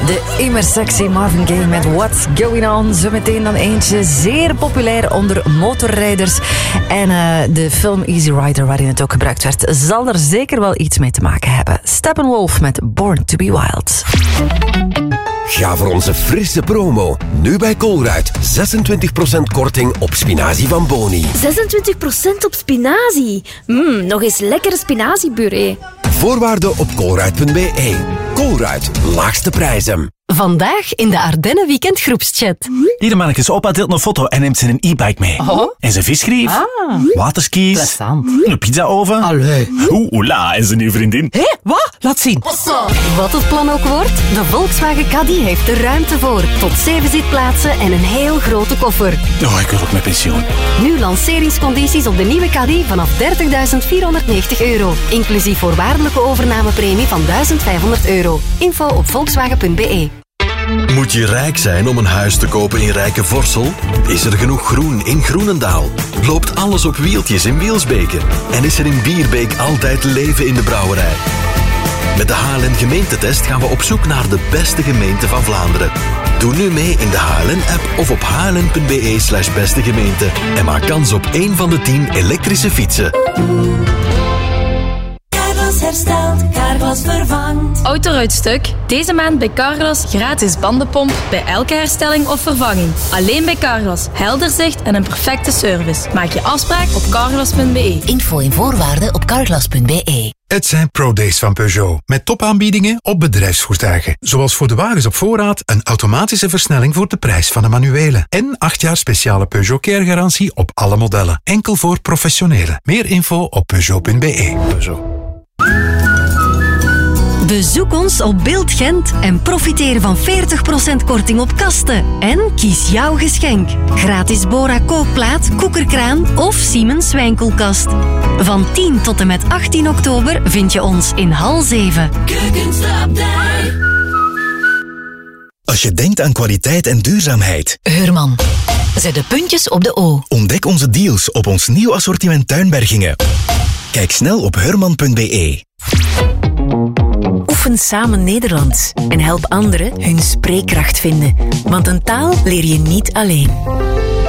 De immer sexy Marvin Gaye met What's Going On. Zometeen dan eentje zeer populair onder motorrijders. En de film Easy Rider, waarin het ook gebruikt werd, zal er zeker wel iets mee te maken hebben. Steppenwolf met Born to be Wild. Ga voor onze frisse promo. Nu bij Colruyt. 26% korting op spinazie van Boni. 26% op spinazie? Nog eens lekkere spinaziepuree. Voorwaarden op colruyt.be. Colruyt, laagste prijzen. Vandaag in de Ardennen Weekend groepschat. Hier mannetjes, opa deelt een foto en neemt zijn e-bike mee. Oh. En zijn visgrief, waterskis, Plezant. een pizzaoven. Allee. Oela, en zijn nieuwe vriendin. Hé, wat? Laat zien. Wat het plan ook wordt, de Volkswagen Caddy heeft er ruimte voor. Tot 7 zitplaatsen en een heel grote koffer. Oh, ik wil ook met pensioen. Nu lanceringscondities op de nieuwe Caddy vanaf €30.490. Inclusief voorwaardelijke overnamepremie van €1.500. Info op volkswagen.be. Moet je rijk zijn om een huis te kopen in Rijkenvorsel? Is er genoeg groen in Groenendaal? Loopt alles op wieltjes in Wielsbeke? En is er in Bierbeek altijd leven in de brouwerij? Met de HLN gemeentetest gaan we op zoek naar de beste gemeente van Vlaanderen. Doe nu mee in de HLN-app of op hln.be/bestegemeente en maak kans op 1 van de 10 elektrische fietsen. Carglass herstelt, Carglass vervangt. Autoruitstuk. Deze maand bij Carglass gratis bandenpomp bij elke herstelling of vervanging. Alleen bij Carglass. Helder zicht en een perfecte service. Maak je afspraak op carglass.be. Info en voorwaarden op carglass.be. Het zijn Pro-Days van Peugeot, met topaanbiedingen op bedrijfsvoertuigen. Zoals voor de wagens op voorraad een automatische versnelling voor de prijs van een manuele. En 8 jaar speciale Peugeot Care-garantie op alle modellen. Enkel voor professionelen. Meer info op Peugeot.be. Bezoek ons op Beeld Gent en profiteer van 40% korting op kasten. En kies jouw geschenk. Gratis Bora kookplaat, koekerkraan of Siemens wijnkoelkast. Van 10 tot en met 18 oktober vind je ons in hal 7. Keukenstapdij. Als je denkt aan kwaliteit en duurzaamheid. Heurman. Zet de puntjes op de O. Ontdek onze deals op ons nieuw assortiment tuinbergingen. Kijk snel op heurman.be. Oefen samen Nederlands en help anderen hun spreekkracht vinden. Want een taal leer je niet alleen.